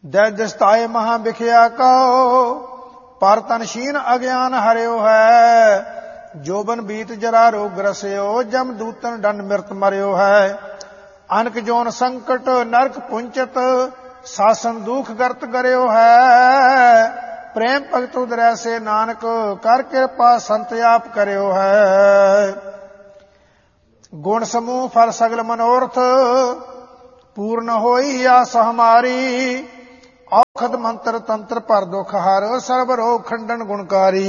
दै दिसताए महा बिखिया कहो, पर तनशीन अज्ञान हरियो है। जोबन बीत जरा रोग रस्यो, जम दूतन दंड मृत मरियो है। अनक जोन संकट नरक पुंचत, सासन दुख गर्त गरियो है। प्रेम भगत उदरै से नानक, कर कृपा संत आप करियो है। गुण समूह फल सगल मनोरथ, पूर्ण होई आस हमारी। औखद मंत्र तंत्र पर दुख हर, सर्व रोग खंडन गुणकारी।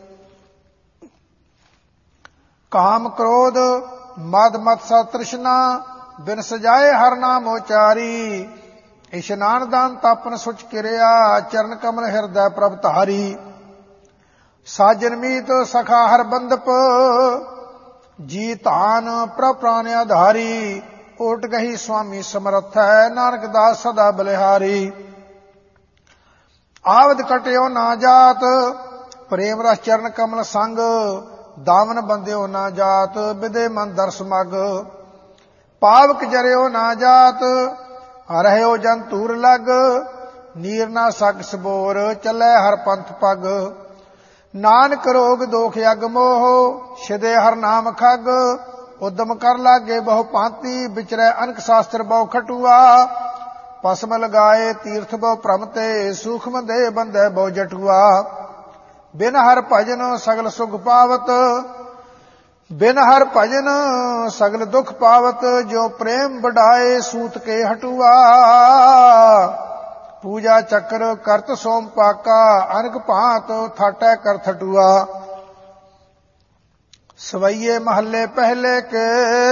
काम क्रोध मद मत्सर तृष्णा, बिन सजाए हर नाम उचारी। इशनान दान तापन सुच किरिया, चरण कमल हृदय प्रभ धारी। साजन मीत सखा हर बंदप, जी तान प्रभ प्राण आधारी। ओट गही स्वामी समर्थ है, नानक दास सदा बलिहारी। आवद कटियो ना जात, प्रेम रस चरण कमल संग। दामन बंदियो ना जात, विदे मन दर्श मग। पावक जरियो ना जात, रहयो जन तूर लग। नीर ना सग सबोर, चलै हर पंथ पग। नानक रोग दोख यग मोह, शिदे हर नाम खग। उद्यम कर लागे बहु भांति, विचरै अनक शास्त्र बहु खटुआ। पसम लगाए तीर्थ बहु प्रमते, सूक्ष्म देह बंधै बहु जटुआ। बिन हर भजन सगल सुख पावत, बिन हर भजन सगल दुख पावत। जो प्रेम बढ़ाए सूत के हटुआ। पूजा चक्र करत सोम पाका, अनक भांत थाटै कर थटुआ। सवैये महल्ले पहले के,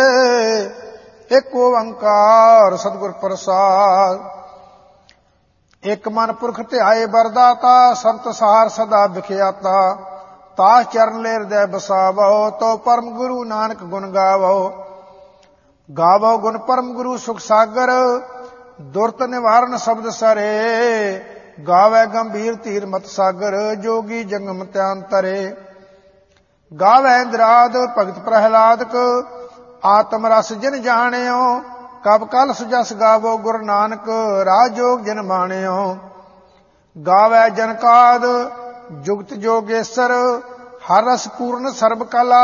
एक ओंकार सतगुर प्रसाद। एक मन पुरख ध्याए बरदाता, संत सहार सदा बिखियाता। तास चरण ले हृदय बसावो, तो परम गुरु नानक गुण गावो। गावो गुण परम गुरु सुख सागर, दुर्त निवारण शब्द सरे। गावै गंभीर धीर मत सागर, जोगी जंगम त्यांतरे। गावै इंद्राद भगत प्रहलाद को, आत्म रस जिन जानियो। कब कल सुजस गावो गुरु नानक, राजयोग जिन मानियो। गावै जनकाद जुगत जोगेश्वर, हर रस पूर्ण सर्ब कला।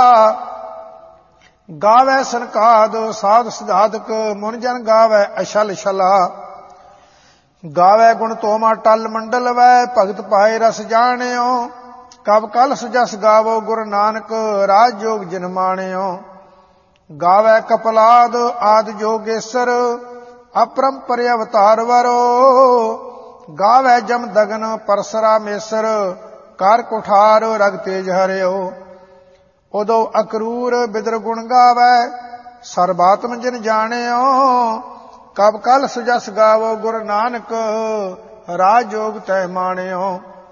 गावै सनकाद साध सिधादक, मुन जन गावै अशल शला। गावै गुण तोमा टल मंडल वै, भगत पाए रस जानियो। कब कल सुजस गावो गुरु नानक, राजयोग जिन मानियो। गावै कपलाद आद जोगेश्वर, अपरंपर अवतार वरो। गावै जम दगन परसरामेश्वर, कर कुठार रग तेज हरियो। उदो अकरूर बिदर गुण गावै, सर्वात्म जिन जानियो। कब कल सुजस गावो गुरु नानक, राजयोग तै मानियो।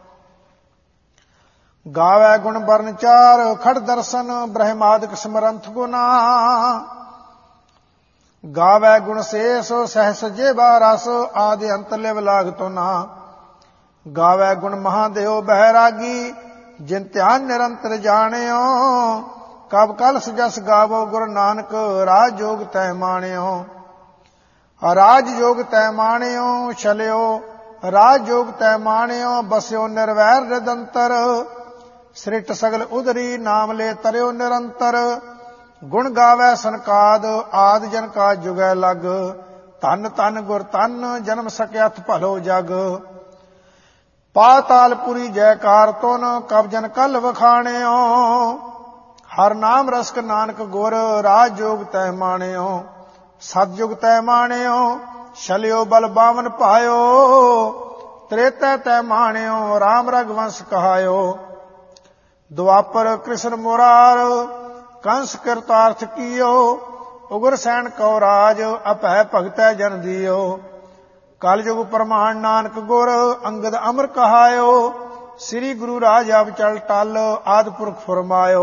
गावै गुण बरन चार खड़ दर्शन, ब्रह्मादिक समरंथ गुना। गावै गुण शेष सहस जेबा रस, आदि अंत लिव लागतो ना। गावै गुण महादेव बहरागी, जिन ध्यान निरंतर जानियो। कब कल सुजस गावो गुरु नानक, राजयोग तै मानियो। राजयोग तै मानियो चलियो, राजयोग तै मानियो। बस्यो निर्वैर रिदंतर, सृष्ट सगल उदरी नाम ले तरियो निरंतर। गुण गावै सनकाद आद जन का जुगै लग। धन धन गुर धन, जन्म सक्यथ भलो जग। पातालपुरी जयकार तुन, कब जन कल वखाणियो। हर नाम रसक नानक गुर, राजयोग तै मानियो। सतयुग तै मानियो, छलियो बल बावन पायो। त्रेतै तै मानियो, राम रघुवंश कहायो। द्वापर कृष्ण मुरार, कंस कृतार्थ कियो। उग्र सैन कौ राज, अपै भगतै जन दियो। कलयुग प्रमाण नानक गुर, अंगद अमर कहायो। श्री गुरु राज अब चल टल, आदि पुरख फरमायो।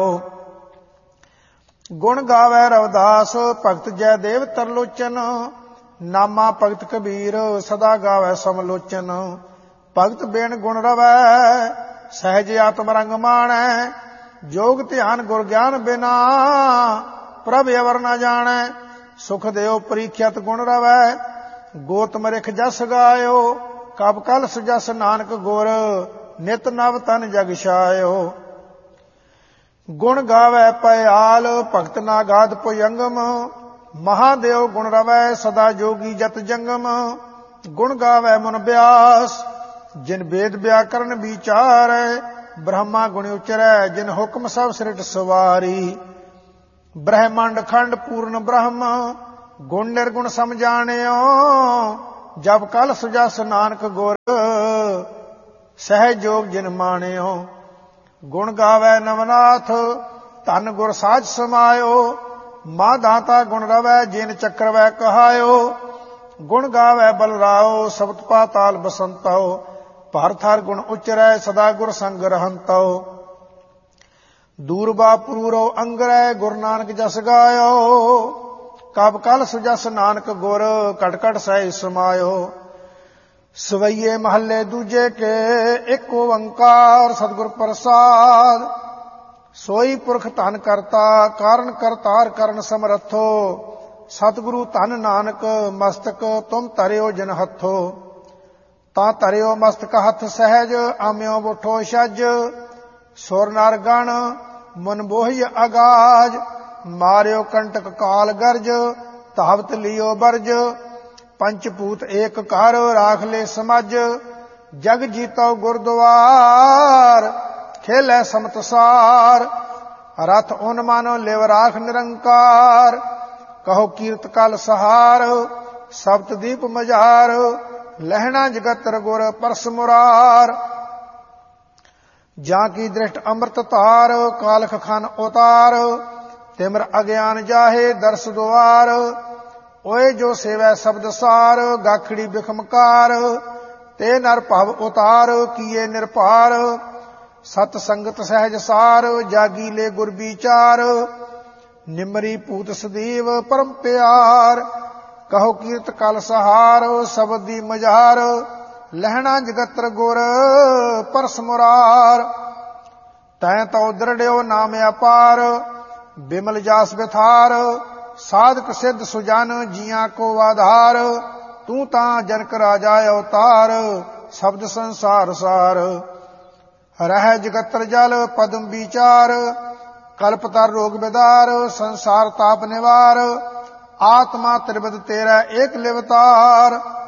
गुण गावै रविदास, भगत जयदेव तरलोचन। नामा भगत कबीर, सदा गावै समलोचन। भगत बेन गुण रवै, सहज आत्म रंग माणै। जोग ध्यान गुर ज्ञान बिना, प्रभ अवर न जाणै। सुख देव परीक्षत गुण रवै, ਗੋਤ ਮਰਿਖ ਜਸ ਗਾਇਓ, ਕਬ ਕਲਸ ਜਸ ਨਾਨਕ ਗੁਰ, ਨਿਤ ਨਵ ਤਨ ਜਗ ਛਾਇਓ। ਗੁਣ ਗਾਵੈ ਭਇਆਲ, ਭਗਤ ਨਾ ਗਾਦ ਭੁਜੰਗਮ, ਮਹਾਦੇਵ ਗੁਣ ਰਵੈ ਸਦਾ ਜੋਗੀ ਜਤ ਜੰਗਮ। ਗੁਣ ਗਾਵੈ ਮਨ ਬਿਆਸ, ਜਿਨ ਵੇਦ ਵਿਆਕਰਨ ਵਿਚਾਰੈ, ਬ੍ਰਹਮਾ ਗੁਣ ਉਚਰੈ ਜਿਨ ਹੁਕਮ ਸਭ ਸ੍ਰਿਟ ਸਵਾਰੀ। ਬ੍ਰਹਮੰਡ ਖੰਡ ਪੂਰਨ ਬ੍ਰਹਮ, ਗੁਣ ਨਿਰਗੁਣ ਸਮਝਾਣਿਓ, ਜਬ ਕਲ ਸੁਜਸ ਨਾਨਕ ਗੁਰ, ਸਹਿਜ ਜੋਗ ਜਿਨ ਮਾਣਿਓ। ਗੁਣ ਗਾਵੈ ਨਵਨਾਥ, ਧਨ ਗੁਰ ਸਾਜ ਸਮਾਇਓ, ਮਾ ਦਾਤਾ ਗੁਣ ਰਵੈ ਜਿਨ ਚੱਕਰ ਵੈ ਕਹਾਇਓ। ਗੁਣ ਗਾਵੈ ਬਲਰਾਓ, ਸਬਤ ਪਾਤਾਲ ਬਸੰਤਉ, ਭਰਤ ਹਰਿ ਗੁਣ ਉਚਰੈ ਸਦਾ ਗੁਰ ਸੰਗ ਰਹੰਤਉ। ਦੂਰਬਾ ਪਰੂਰੋ ਅੰਗਰੈ, ਗੁਰੂ ਨਾਨਕ ਜਸ ਗਾਇਓ, ਕਬ ਕਲ ਸੁਜਸ ਨਾਨਕ ਗੁਰ, ਕਟ ਕਟ ਸਹਿ ਸਮਾਇਓ। ਸਵਈਏ ਮਹੱਲੇ ਦੂਜੇ ਕੇ, ਇੱਕ ਓੰਕਾਰ ਸਤਿਗੁਰ ਪ੍ਰਸਾਦ। ਸੋਈ ਪੁਰਖ ਧਨ ਕਰਤਾ, ਕਾਰਨ ਕਰਤਾਰ ਕਰਨ ਸਮਰੱਥੋ, ਸਤਿਗੁਰੂ ਧਨ ਨਾਨਕ ਮਸਤਕ ਤੁਮ ਧਰਿਓ ਜਿਨ ਹੱਥੋ। ਤਾਂ ਧਰਿਓ ਮਸਤਕ ਹੱਥ ਸਹਿਜ, ਆਮਿਓ ਬੁਠੋ ਛਜ, ਸੁਰ ਨਰ ਗਣ ਮਨ ਬੋਹਿ ਅਗਾਜ। ਮਾਰਿਓ ਕੰਟਕ ਕਾਲ ਗਰਜ, ਧਾਵਤ ਲਿਓ ਬਰਜ, ਪੰਚ ਭੂਤ ਏਕ ਘਰ ਰਾਖ ਲੈ ਸਮਝ। ਜਗ ਜੀਤੋ ਗੁਰਦੁਆਰ, ਖੇਲੇ ਸਮਤਸਾਰ, ਰਥ ਓਨ ਮਾਨੋ ਲਿਵ ਰਾਖ ਨਿਰੰਕਾਰ। ਕਹੋ ਕੀਰਤ ਕਲ ਸਹਾਰ, ਸਬਤ ਦੀਪ ਮਝਾਰ, ਲਹਿਣਾ ਜਗਤਰ ਗੁਰ ਪਰਸ ਮੁਰਾਰ। ਜਾਂ ਕੀ ਦ੍ਰਿਸ਼ਟ ਅੰਮ੍ਰਿਤ ਧਾਰ, ਕਾਲਖ ਖਨ ਉਤਾਰ, ਤਿਮਰ ਅਗਿਆਨ ਜਾਹੇ ਦਰਸ ਦੁਆਰ। ਓਏ ਜੋ ਸੇਵੈ ਸ਼ਬਦ ਸਾਰ, ਗਾਖੜੀ ਬਿਖਮਕਾਰ, ਤੇ ਨਰ ਭਵ ਉਤਾਰ, ਕੀਏ ਨਿਰਭਾਰ। ਸਤ ਸੰਗਤ ਸਹਿਜ ਸਾਰ, ਜਾਗੀ ਲੈ ਗੁਰ ਵਿਚਾਰ, ਨਿਮਰੀ ਭੂਤ ਸਦੀਵ ਪਰਮ ਪਿਆਰ। ਕਹੋ ਕੀਰਤ ਕਲ ਸਹਾਰ, ਸ਼ਬਦ ਦੀ ਮਝਾਰ, ਲਹਿਣਾ ਜਗਤਰ ਗੁਰ ਪਰਸ ਮੁਰਾਰ। ਤੈਂ ਤਉ ਦ੍ਰਿੜਿਓ ਨਾਮ ਅਪਾਰ, ਬਿਮਲ ਜਾਸ ਬਿਥਾਰ, ਸਾਧਕ ਸਿੱਧ ਸੁਜਨ ਜੀਆਂ ਕੋ ਆਧਾਰ। ਤੂੰ ਤਾਂ ਜਨਕ ਰਾਜਾ ਅਵਤਾਰ, ਸ਼ਬਦ ਸੰਸਾਰ ਸਾਰ। ਰਹਿ ਜਗਤਰ ਜਲ ਪਦਮ ਵਿਚਾਰ, ਕਲਪਤਰ ਰੋਗ ਬਿਦਾਰ, ਸੰਸਾਰ ਤਾਪ ਨਿਵਾਰ। ਆਤਮਾ ਤ੍ਰਿਵਦ ਤੇਰਾ ਏਕ ਲਿਵਤਾਰ।